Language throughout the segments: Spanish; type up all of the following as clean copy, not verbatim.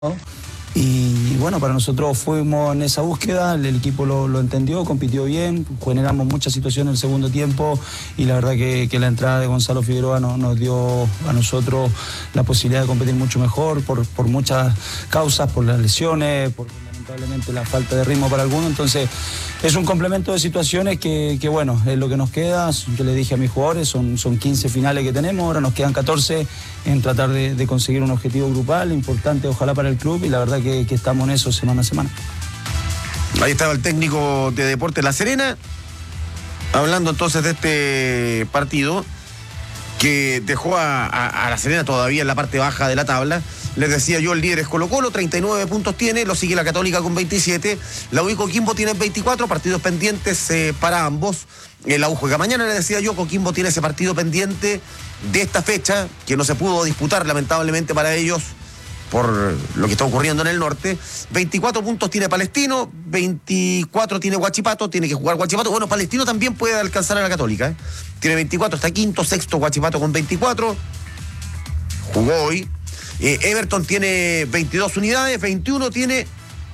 Y bueno, para nosotros fuimos en esa búsqueda, el equipo lo entendió, compitió bien, generamos muchas situaciones en el segundo tiempo y la verdad que la entrada de Gonzalo Figueroa nos dio a nosotros la posibilidad de competir mucho mejor por muchas causas, por las lesiones, por lamentablemente la falta de ritmo para algunos. Entonces es un complemento de situaciones que bueno, es lo que nos queda. Yo le dije a mis jugadores, son 15 finales que tenemos, ahora nos quedan 14 en tratar de conseguir un objetivo grupal importante, ojalá para el club, y la verdad que estamos en eso semana a semana. Ahí estaba el técnico de Deportes La Serena, hablando entonces de este partido que dejó a La Serena todavía en la parte baja de la tabla. Les decía yo, el líder es Colo-Colo, 39 puntos tiene, lo sigue la Católica con 27, la U y Coquimbo tienen 24, partidos pendientes para ambos. La U juega mañana, les decía yo, Coquimbo tiene ese partido pendiente de esta fecha, que no se pudo disputar lamentablemente para ellos por lo que está ocurriendo en el norte. 24 puntos tiene Palestino, 24 tiene Huachipato, tiene que jugar Huachipato. Bueno, Palestino también puede alcanzar a la Católica, Tiene 24, está quinto, sexto Huachipato con 24, jugó hoy. Everton tiene 22 unidades, 21 tiene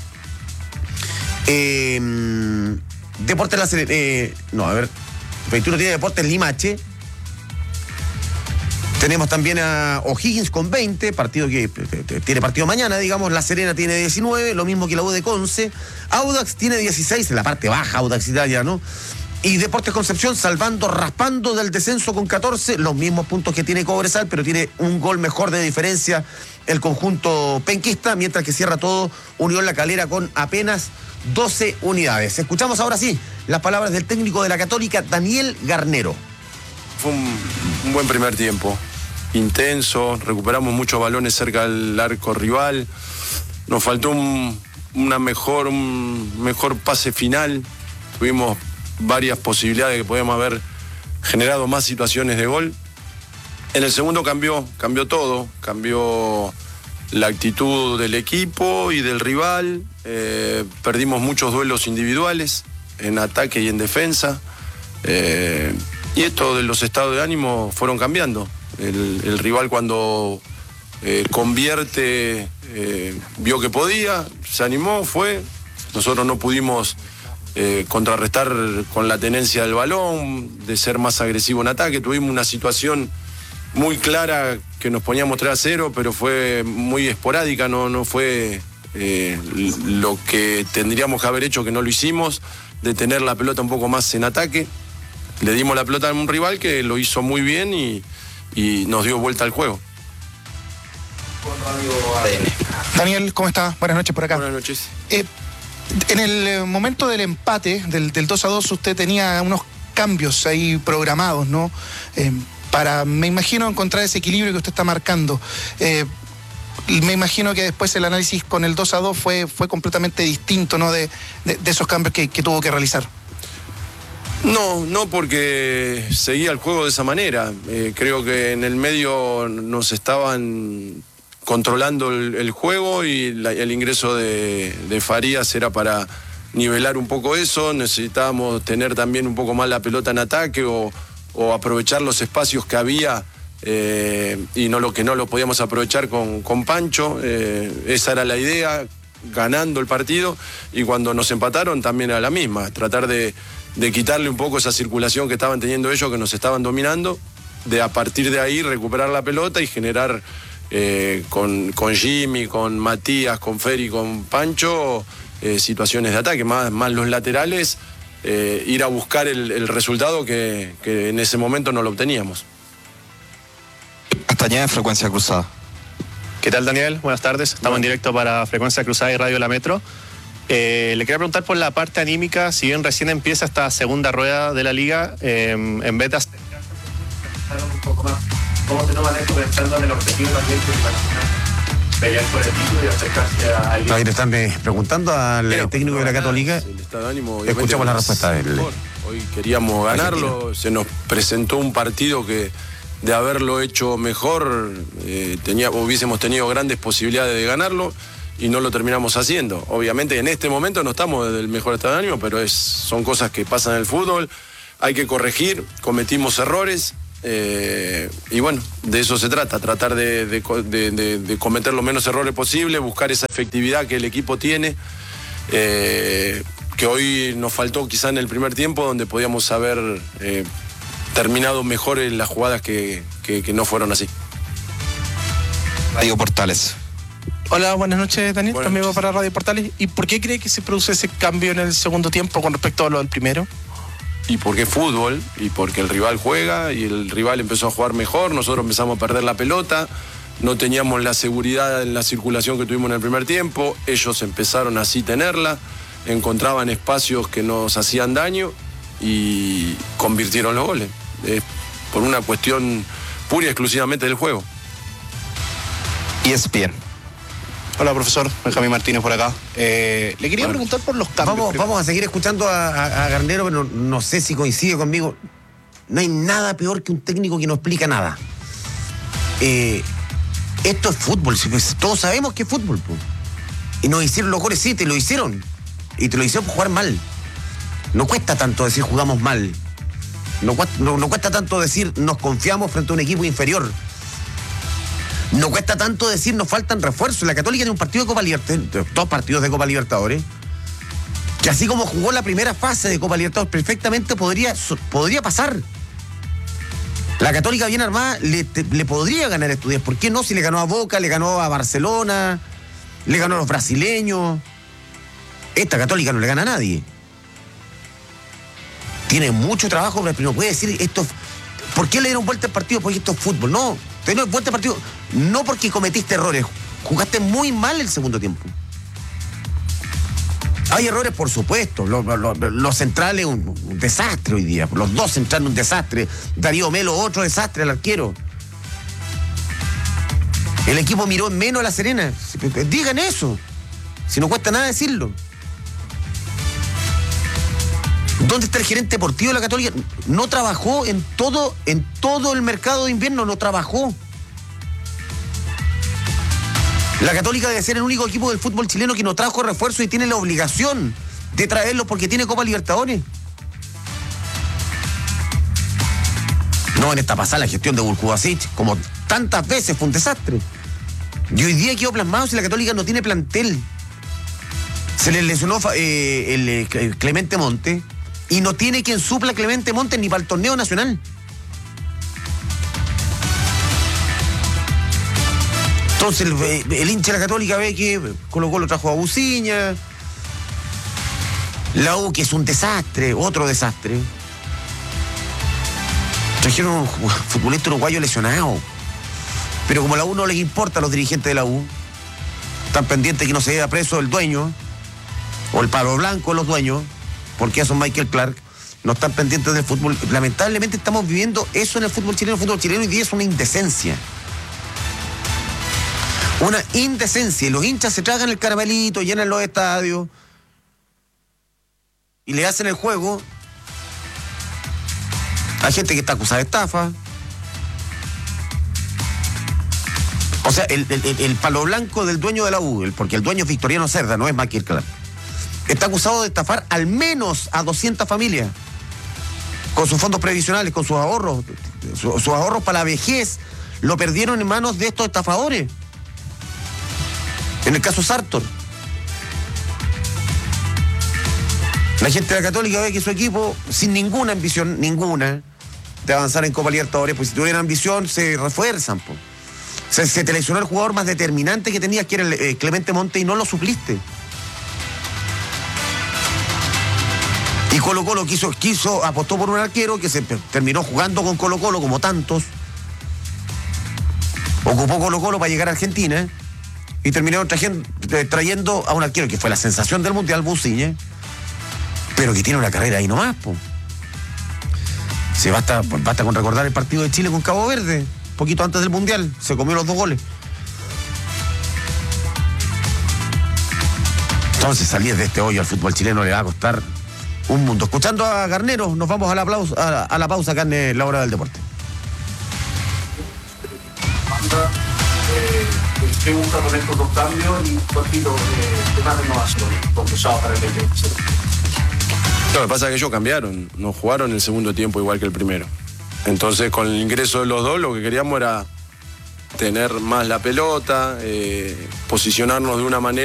Deportes La Serena, 21 tiene Deportes Limache. Tenemos también a O'Higgins con 20, partido que tiene partido mañana, digamos. La Serena tiene 19, lo mismo que la U de Conce. Audax tiene 16, en la parte baja, Audax Italia, ¿no? Y Deportes Concepción raspando del descenso con 14, los mismos puntos que tiene Cobresal, pero tiene un gol mejor de diferencia el conjunto penquista, mientras que cierra todo Unión La Calera con apenas 12 unidades. Escuchamos ahora sí las palabras del técnico de la Católica, Daniel Garnero. Fue un buen primer tiempo, intenso, recuperamos muchos balones cerca del arco rival, nos faltó un mejor pase final, tuvimos varias posibilidades que podíamos haber generado más situaciones de gol. En el segundo cambió todo, cambió la actitud del equipo y del rival, perdimos muchos duelos individuales en ataque y en defensa, y esto de los estados de ánimo fueron cambiando. El rival cuando convierte, vio que podía, se animó, fue. Nosotros no pudimos contrarrestar con la tenencia del balón, de ser más agresivo en ataque. Tuvimos una situación muy clara que nos poníamos 3-0, pero fue muy esporádica, no fue lo que tendríamos que haber hecho, que no lo hicimos, de tener la pelota un poco más en ataque. Le dimos la pelota a un rival que lo hizo muy bien y nos dio vuelta al juego. Daniel, ¿cómo estás? Buenas noches por acá. Buenas noches. En el momento del empate, del 2-2, usted tenía unos cambios ahí programados, ¿no? Para, me imagino, encontrar ese equilibrio que usted está marcando. Me imagino que después el análisis con el 2-2 fue completamente distinto, ¿no? De esos cambios que tuvo que realizar. No, porque seguía el juego de esa manera. Creo que en el medio nos estaban controlando el juego y el ingreso de Farías era para nivelar un poco eso. Necesitábamos tener también un poco más la pelota en ataque o aprovechar los espacios que había y no lo podíamos aprovechar con Pancho. Esa era la idea, ganando el partido, y cuando nos empataron también era la misma, tratar de quitarle un poco esa circulación que estaban teniendo ellos, que nos estaban dominando, de a partir de ahí recuperar la pelota y generar con Jimmy, con Matías, con Feri, con Pancho, situaciones de ataque, más los laterales, ir a buscar el resultado que en ese momento no lo obteníamos. Castañeda de Frecuencia Cruzada. ¿Qué tal, Daniel? Buenas tardes. Estamos en directo para Frecuencia Cruzada y Radio La Metro. Le quería preguntar por la parte anímica, si bien recién empieza esta segunda rueda de la liga, en vez de un poco más, ¿cómo se toma esto pensando en el objetivo también que pelear por el título y acercarse a alguien? Ahí le están preguntando al técnico de la Católica. Escuchamos la respuesta de él. Hoy queríamos ganarlo, se nos presentó un partido que de haberlo hecho mejor hubiésemos tenido grandes posibilidades de ganarlo y no lo terminamos haciendo. Obviamente en este momento no estamos del mejor estado de ánimo, pero son cosas que pasan en el fútbol, hay que corregir, cometimos errores, y bueno, de eso se trata, tratar de cometer los menos errores posible, buscar esa efectividad que el equipo tiene, que hoy nos faltó quizá en el primer tiempo, donde podíamos haber terminado mejor en las jugadas que no fueron así. Radio Portales. Hola, buenas noches, Daniel. Buenas También va noches. para Radio Portales. ¿Y por qué cree que se produce ese cambio en el segundo tiempo con respecto a lo del primero? Y porque es fútbol, y porque el rival juega, y el rival empezó a jugar mejor, nosotros empezamos a perder la pelota, no teníamos la seguridad en la circulación que tuvimos en el primer tiempo, ellos empezaron así a tenerla, encontraban espacios que nos hacían daño y convirtieron los goles. Por una cuestión pura y exclusivamente del juego. ESPN. Hola, profesor. Benjamín Martínez por acá. Le quería preguntar por los cambios. Vamos a seguir escuchando a Garnero, pero no sé si coincide conmigo. No hay nada peor que un técnico que no explica nada. Esto es fútbol, todos sabemos que es fútbol. Po. Y nos hicieron los goles, sí, te lo hicieron. Y te lo hicieron por jugar mal. No cuesta tanto decir jugamos mal. No cuesta tanto decir nos confiamos frente a un equipo inferior. No cuesta tanto decir nos faltan refuerzos. La Católica tiene un partido de Copa Libertadores, 2 partidos de Copa Libertadores, que así como jugó la primera fase de Copa Libertadores perfectamente podría pasar. La Católica bien armada le podría ganar a Estudiantes. ¿Por qué no? Si le ganó a Boca, le ganó a Barcelona, le ganó a los brasileños. Esta Católica no le gana a nadie. Tiene mucho trabajo, pero no puede decir esto. ¿Por qué le dieron vuelta al partido? Porque esto es fútbol. No, te dieron vuelta al partido no porque cometiste errores. Jugaste muy mal el segundo tiempo. Hay errores, por supuesto. Los centrales, un desastre hoy día. Los 2 centrales, un desastre. Darío Melo, otro desastre, el arquero. El equipo miró en menos a La Serena. Digan eso. Si no cuesta nada decirlo. ¿Dónde está el gerente deportivo de la Católica? No trabajó en todo el mercado de invierno, no trabajó. La Católica debe ser el único equipo del fútbol chileno que no trajo refuerzo y tiene la obligación de traerlo porque tiene Copa Libertadores. No, en esta pasada la gestión de Bulkubacic, como tantas veces, fue un desastre. Y hoy día quedó plasmado si la Católica no tiene plantel. Se le lesionó el Clemente Monte y no tiene quien supla a Clemente Monte ni para el torneo nacional. Entonces el hincha de la Católica ve que Colo-Colo trajo a Buciña, la U, que es un desastre, otro desastre. Trajeron un futbolista uruguayo lesionado. Pero como a la U no les importa a los dirigentes de la U, están pendientes que no se lleve preso el dueño o el palo blanco de los dueños, porque son Michael Clark, no están pendientes del fútbol. Lamentablemente estamos viviendo eso en el fútbol chileno. El fútbol chileno hoy día es una indecencia. Una indecencia. Y los hinchas se tragan el caramelito, llenan los estadios y le hacen el juego. Hay gente que está acusada de estafa. O sea, el palo blanco del dueño de la U, porque el dueño es Victoriano Cerda, no es Michael Clark, está acusado de estafar al menos a 200 familias con sus fondos previsionales, con sus ahorros. Sus ahorros para la vejez lo perdieron en manos de estos estafadores. En el caso Sartor. La gente de la Católica ve que su equipo, sin ninguna ambición, ninguna, de avanzar en Copa Libertadores, pues si tuvieran ambición, se refuerzan. Po. Se te lesionó el jugador más determinante que tenías, que era el Clemente Monte, y no lo supliste. Y Colo-Colo apostó por un arquero que se terminó jugando con Colo-Colo como tantos. Ocupó Colo-Colo para llegar a Argentina y terminaron trayendo a un arquero que fue la sensación del Mundial, Buciña, pero que tiene una carrera ahí nomás, po. Se basta con recordar el partido de Chile con Cabo Verde, poquito antes del Mundial, se comió los 2 goles. Entonces salir de este hoyo al fútbol chileno le va a costar un mundo. Escuchando a Garnero, nos vamos a la pausa acá en la hora del deporte. ¿Qué busca con estos 2 cambios y un poquito de más renovación concursado para el 2020? Lo que pasa es que ellos cambiaron, no jugaron el segundo tiempo igual que el primero. Entonces, con el ingreso de los dos, lo que queríamos era tener más la pelota, posicionarnos de una manera